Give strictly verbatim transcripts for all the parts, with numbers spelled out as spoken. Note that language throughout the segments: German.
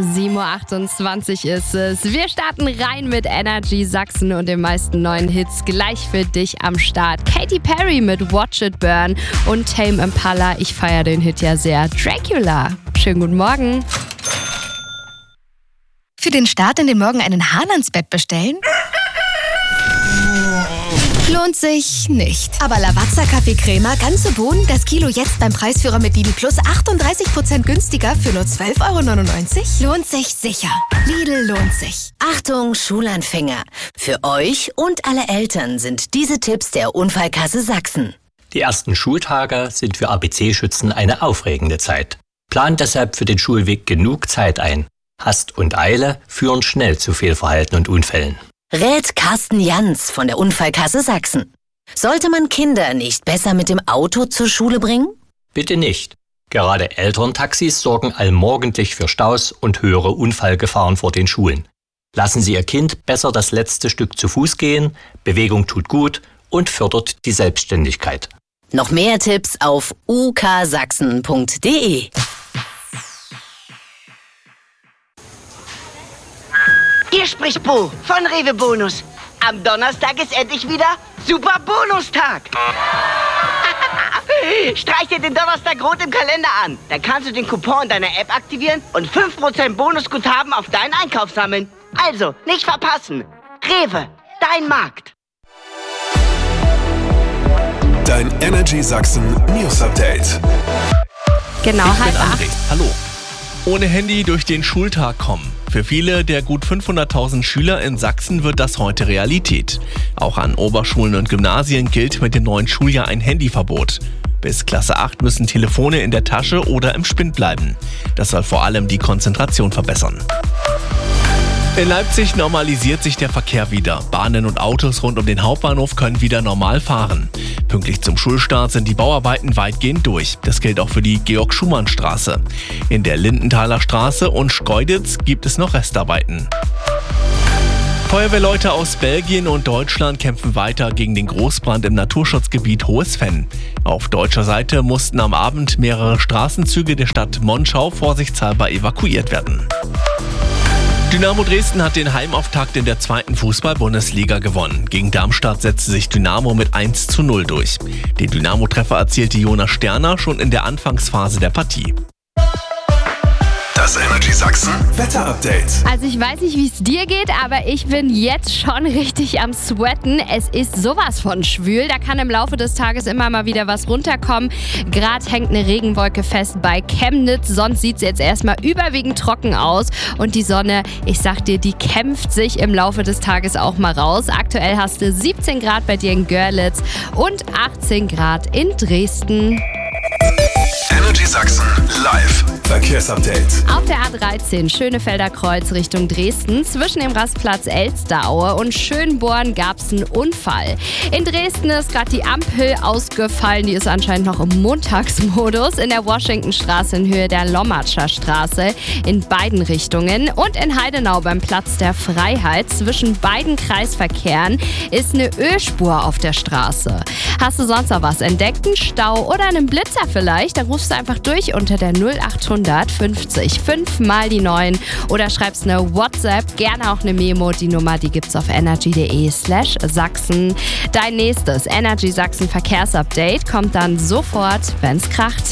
sieben Uhr achtundzwanzig ist es. Wir starten rein mit Energy Sachsen und den meisten neuen Hits gleich für dich am Start. Katy Perry mit Watch It Burn und Tame Impala. Ich feiere den Hit ja sehr. Dracula. Schönen guten Morgen. Für den Start in den Morgen einen Hahn ans Bett bestellen? Lohnt sich nicht. Aber Lavazza Kaffeecrema, ganze Bohnen, das Kilo jetzt beim Preisführer mit Lidl Plus achtunddreißig Prozent günstiger für nur zwölf Euro neunundneunzig? Lohnt sich sicher. Lidl lohnt sich. Achtung, Schulanfänger. Für euch und alle Eltern sind diese Tipps der Unfallkasse Sachsen. Die ersten Schultage sind für A B C-Schützen eine aufregende Zeit. Plant deshalb für den Schulweg genug Zeit ein. Hast und Eile führen schnell zu Fehlverhalten und Unfällen. Rät Carsten Jans von der Unfallkasse Sachsen. Sollte man Kinder nicht besser mit dem Auto zur Schule bringen? Bitte nicht. Gerade Elterntaxis sorgen allmorgendlich für Staus und höhere Unfallgefahren vor den Schulen. Lassen Sie Ihr Kind besser das letzte Stück zu Fuß gehen. Bewegung tut gut und fördert die Selbstständigkeit. Noch mehr Tipps auf u k sachsen punkt d e. Hier spricht Bo von Rewe Bonus. Am Donnerstag ist endlich wieder Super Bonustag. Streich dir den Donnerstag rot im Kalender an. Dann kannst du den Coupon deiner App aktivieren und fünf Prozent Bonusguthaben auf deinen Einkauf sammeln. Also, nicht verpassen. Rewe, dein Markt. Dein Energy Sachsen News Update. Genau, halb acht. Hallo. Ohne Handy durch den Schultag kommen. Für viele der gut fünfhunderttausend Schüler in Sachsen wird das heute Realität. Auch an Oberschulen und Gymnasien gilt mit dem neuen Schuljahr ein Handyverbot. Bis Klasse acht müssen Telefone in der Tasche oder im Spind bleiben. Das soll vor allem die Konzentration verbessern. In Leipzig normalisiert sich der Verkehr wieder. Bahnen und Autos rund um den Hauptbahnhof können wieder normal fahren. Pünktlich zum Schulstart sind die Bauarbeiten weitgehend durch. Das gilt auch für die Georg-Schumann-Straße. In der Lindenthaler Straße und Schkeuditz gibt es noch Restarbeiten. Feuerwehrleute aus Belgien und Deutschland kämpfen weiter gegen den Großbrand im Naturschutzgebiet Hohes Venn. Auf deutscher Seite mussten am Abend mehrere Straßenzüge der Stadt Monschau vorsichtshalber evakuiert werden. Dynamo Dresden hat den Heimauftakt in der zweiten Fußball-Bundesliga gewonnen. Gegen Darmstadt setzte sich Dynamo mit eins zu null durch. Den Dynamo-Treffer erzielte Jonas Sterner schon in der Anfangsphase der Partie. Das Energy Sachsen Wetter Update. Also ich weiß nicht, wie es dir geht, aber ich bin jetzt schon richtig am Sweaten. Es ist sowas von schwül. Da kann im Laufe des Tages immer mal wieder was runterkommen. Gerade hängt eine Regenwolke fest bei Chemnitz. Sonst sieht es jetzt erstmal überwiegend trocken aus. Und die Sonne, ich sag dir, die kämpft sich im Laufe des Tages auch mal raus. Aktuell hast du siebzehn Grad bei dir in Görlitz und achtzehn Grad in Dresden. Energy Sachsen live Verkehrsupdate. Auf der A dreizehn Schönefelder Kreuz Richtung Dresden zwischen dem Rastplatz Elsteraue und Schönborn gab es einen Unfall. In Dresden ist gerade die Ampel ausgefallen, die ist anscheinend noch im Montagsmodus. In der Washingtonstraße in Höhe der Lommatscher Straße in beiden Richtungen und in Heidenau beim Platz der Freiheit zwischen beiden Kreisverkehren ist eine Ölspur auf der Straße. Hast du sonst noch was entdeckt? Einen Stau oder einen Blitzer vielleicht? Dann rufst du einfach durch unter der null achthundert fünfzig fünf mal die neun oder schreibst eine WhatsApp, gerne auch eine Memo. Die Nummer, die gibt's auf energy.de slash Sachsen. Dein nächstes Energy Sachsen Verkehrsupdate kommt dann sofort, wenn's kracht.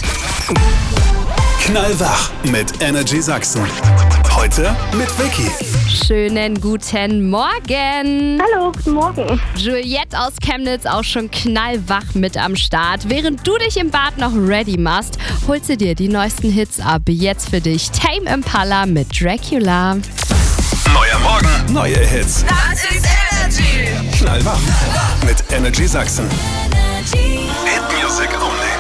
Knallwach mit Energy Sachsen. Heute mit Vicky. Schönen guten Morgen. Hallo, guten Morgen. Juliette aus Chemnitz auch schon knallwach mit am Start. Während du dich im Bad noch ready machst, holst du dir die neuesten Hits ab. Jetzt für dich Tame Impala mit Dracula. Neuer Morgen, neue Hits. Das ist Energy. Knallwach mit Energy Sachsen. Hit Music only.